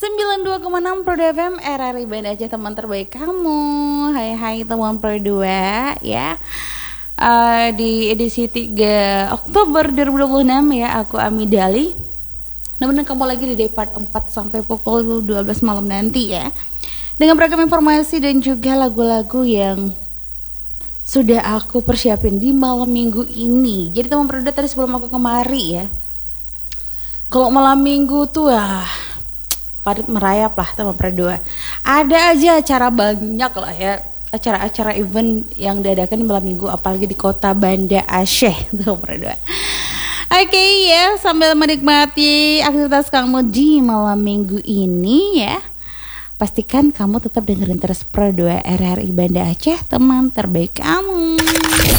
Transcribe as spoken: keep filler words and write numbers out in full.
sembilan puluh dua koma enam Pro F M R R I Banda Aceh, teman terbaik kamu. Hai hai teman Pro dua ya. Uh, di edisi tiga Oktober dua ribu dua puluh enam ya, aku Ami Dali. Namun kamu lagi di part empat sampai pukul dua belas malam nanti ya, dengan beragam informasi dan juga lagu-lagu yang sudah aku persiapin di malam minggu ini. Jadi teman Pro dua tadi sebelum aku kemari ya, kalau malam minggu tuh ah padat merayap lah teman Pro dua. Ada aja acara banyak lah ya, acara-acara event yang diadakan di malam minggu, apalagi di kota Banda Aceh teman Pro dua. Oke okay, ya, sambil menikmati aktivitas kamu di malam minggu ini ya, pastikan kamu tetap dengerin terus Pro dua R R I Banda Aceh, teman terbaik kamu.